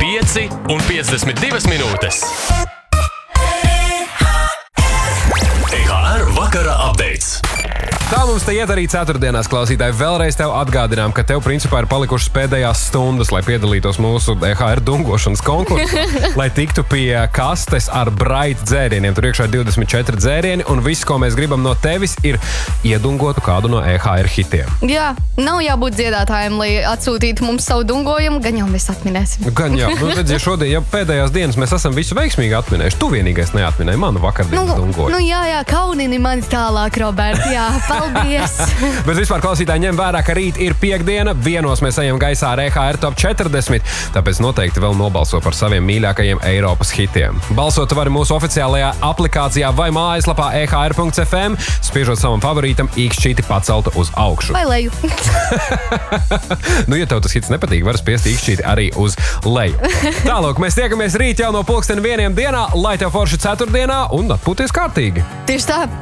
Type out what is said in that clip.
5:52 minūtes. Vakara updates. Tā mums te iet arī ceturtdienās, klausītāji. Vēlreiz tev atgādinām, ka tev principā ir palikušas pēdējās stundas, lai piedalītos mūsu EHR dungošanas konkursā, lai tiktu pie kastes ar Bright dzērieniem. Tur iekšā ir 24 dzērieni, un viss, ko mēs gribam no tevis, ir iedungotu kādu no EHR hitiem. Jā, nav jābūt dziedātājiem, lai atsūtītu mums savu dungojumu, gan jau mēs atminēsim. Gan jau, redziet, šodien, ja pēdējās dienas mēs esam visu veiksmīgi atminējuši, tu vienīgais neatminēji manu vakardienas dungojumu. Jā, kaunini mani tālāk, Robert, jā, paldies. Bet vispār, klausītāji, ņem vērā, ka rīt ir piekdiena, vienos mēs ejam gaisā ar EHR Top 40, tāpēc noteikti vēl nobalso par saviem mīļākajiem Eiropas hitiem. Balsot vari mūsu oficiālajā aplikācijā vai mājaslapā ehr.fm, spiežot savam favorītam īkšķīti paceltu uz augšu. Vai leju. Ja tev tas hits nepatīk, var spiest īkšķīti arī uz leju. Tālāk, mēs tiekamies rīt jau no 1:00 dienā, lai tev forši ceturtdienā un atpūties kārtīgi. Tieši tā.